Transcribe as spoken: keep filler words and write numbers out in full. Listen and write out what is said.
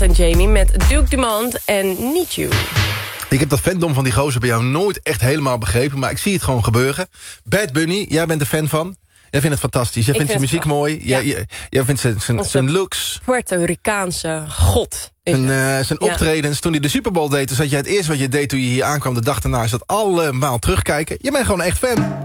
en Jamie met Duke Dumont en Need You. Ik heb dat fandom van die gozer bij jou nooit echt helemaal begrepen... maar ik zie het gewoon gebeuren. Bad Bunny, jij bent er fan van. Jij vindt het fantastisch. Jij Ik vindt zijn vind muziek het mooi. Jij, jij, jij vindt zijn, zijn, zijn looks. Puerto Ricaanse god. Zijn, uh, zijn Ja. optredens. Toen hij de Super Bowl deed, toen zat jij het eerst wat je deed toen je hier aankwam. De dag daarna is dat allemaal terugkijken. Je bent gewoon echt fan.